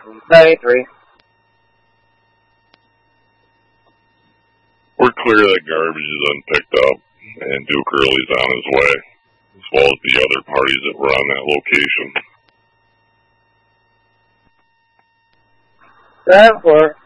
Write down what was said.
93. We're clear that garbage is unpicked up, and Duke Early's on his way, as well as the other parties that were on that location. 7-4.